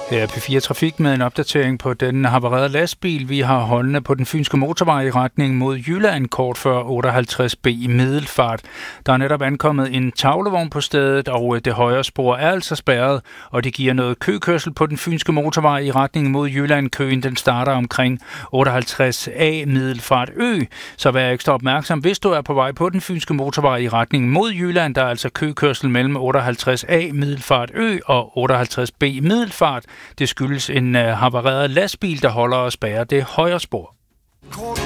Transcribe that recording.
Her er P4 Trafik med en opdatering på den havarerede lastbil. Vi har holdende på den fynske motorvej i retning mod Jylland kort før 58B i Middelfart. Der er netop ankommet en tavlevogn på stedet, og det højre spor er altså spærret, og det giver noget køkørsel på den fynske motorvej i retning mod Jylland. Køen den starter omkring 58A Middelfart Ø, så vær ekstra opmærksom, hvis du er på vej på den fynske motorvej i retning mod Jylland. Der er altså køkørsel mellem 58A Middelfart Ø og 58B Middelfart. Det skyldes en havareret lastbil, der holder og spærrer det højre spor.